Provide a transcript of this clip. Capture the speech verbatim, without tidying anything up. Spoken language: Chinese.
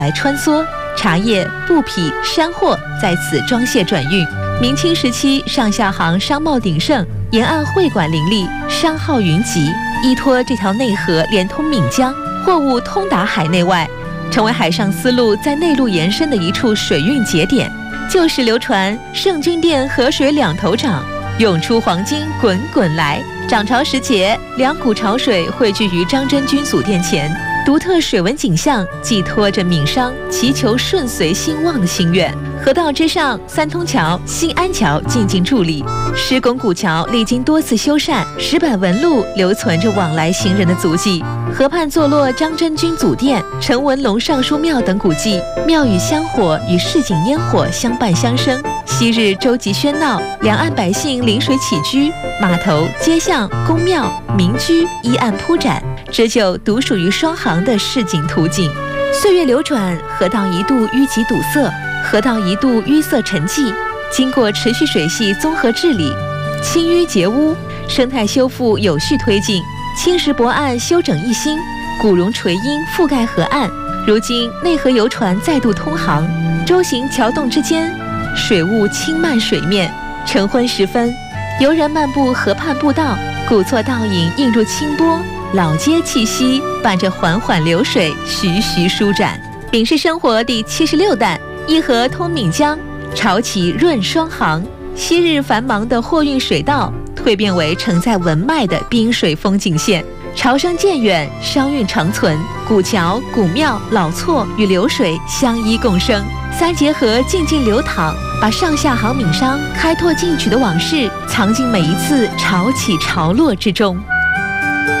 来穿梭，茶叶、布匹、山货在此装卸转运。明清时期，上下行商贸鼎盛，沿岸会馆林立，商号云集。依托这条内河连通岷江，货物通达海内外，成为海上丝路在内陆延伸的一处水运节点。旧时流传圣君殿河水两头涨，涌出黄金滚滚来。涨潮时节，两股潮水汇聚于张真君祖殿前，独特水文景象寄托着闽商祈求顺遂兴旺的心愿。河道之上，三通桥、新安桥进进驻立，施工古桥历经多次修缮，石板纹路留存着往来行人的足迹。河畔坐落张真君祖殿、陈文龙尚书庙等古迹，庙宇香火与市井烟火相伴相生。昔日舟楫喧闹，两岸百姓临水起居，码头、街巷、宫庙、民居依岸铺展，这就独属于双航的市井图景。岁月流转，河道一度淤积堵塞，河道一度淤塞沉寂，经过持续水系综合治理，清淤截污，生态修复有序推进，青石泊岸修整一新，古榕垂荫覆盖河岸。如今内河游船再度通航，舟行桥洞之间，水雾轻漫水面。晨昏时分，游人漫步河畔步道，古厝倒影映入清波，老街气息伴着缓缓流水徐徐舒展。秉是生活第七十六弹，一河通岷江，潮起润双航。昔日繁忙的货运水道蜕变为承载文脉的滨水风景线。潮生渐远，商运长存，古桥、古庙、老厝与流水相依共生，三节河静静流淌，把上下行闽商开拓进取的往事藏进每一次潮起潮落之中。